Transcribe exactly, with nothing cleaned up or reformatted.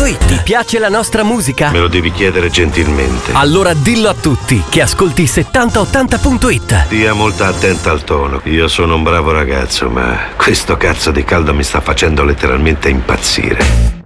it. Ti piace la nostra musica? Me lo devi chiedere gentilmente. Allora dillo a tutti che ascolti settanta ottanta punto it. Stia molto attenta al tono. Io sono un bravo ragazzo, ma questo cazzo di caldo mi sta facendo letteralmente impazzire.